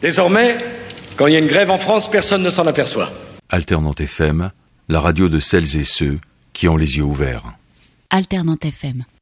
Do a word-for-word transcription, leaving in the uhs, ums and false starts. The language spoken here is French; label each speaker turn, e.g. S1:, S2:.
S1: Désormais, quand il y a une grève en France, personne ne s'en aperçoit.
S2: Alternante F M, la radio de celles et ceux qui ont les yeux ouverts.
S3: Alternante F M.